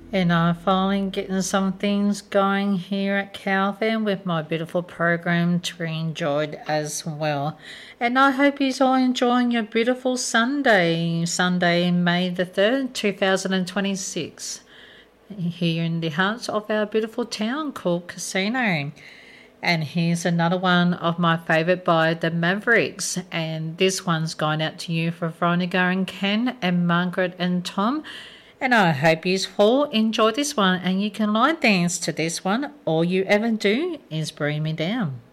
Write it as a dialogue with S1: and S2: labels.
S1: And I'm finally getting some things going here at Calvin with my beautiful program to be enjoyed as well. And I hope you're all enjoying your beautiful Sunday, May the 3rd, 2026, here in the heart of our beautiful town called Casino. And here's another one of my favourite by the Mavericks. And this one's going out to you for Veronica and Ken and Margaret and Tom. And I hope you all enjoy this one and you can line dance to this one. All you ever do is bring me down.